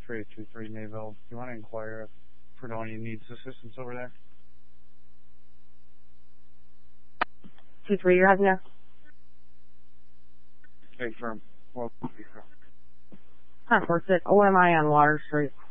3823 Mayville. Do you want to inquire if Fredonia needs assistance over there? 23, you're having there? Big firm. Well, Huh, where's it? OMI on Water Street.